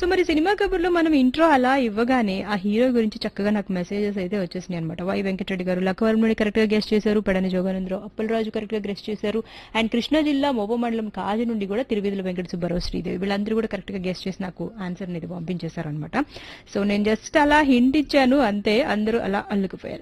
So మరి cinema కబుర్లో మనం intro అలా ఇవ్వగానే ఆ హీరో గురించి చక్కగా నాకు మెసేజెస్ అయితే వచ్చేసినాయి అనమాట. వై వెంకటరెడ్డి గారు లక్కవరముని కరెక్ట్ గా గెస్ట్ చేశారు, పెడని జోగానందరావు అప్పలరాజు కరెక్ట్ గా గెస్ట్ చేశారు, అండ్ కృష్ణా జిల్లా మోబో మండలం కాజి నుండి కూడా తిరువిధుల వెంకట సుబ్బారావు శ్రీదేవి వీళ్ళందరూ కూడా కరెక్ట్ గా గెస్ట్ చేసి నాకు ఆన్సర్ అనేది పంపించేశారు అనమాట. సో నేను జస్ట్ అలా హింట్ ఇచ్చాను అంతే, అందరూ అలా అల్లుకుపోయారు.